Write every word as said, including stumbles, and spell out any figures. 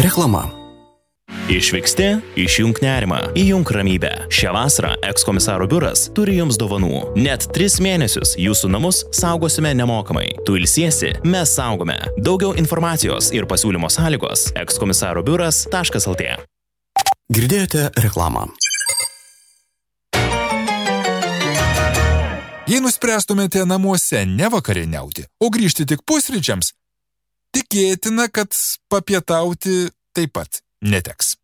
Reklama. Išvyksti, išjunk nerimą, įjunk ramybę. Šią vasarą ekskomisaro biuras turi jums dovanų. Net tris mėnesius jūsų namus saugosime nemokamai. Tu ilsiesi, mes saugome. Daugiau informacijos ir pasiūlymo sąlygos ekskomisaro biuras taškas el tė. Girdėjote reklamą. Jei nuspręstumėte namuose ne vakarieniauti, o grįžti tik pusryčiams, tikėtina, kad papietauti taip pat neteks.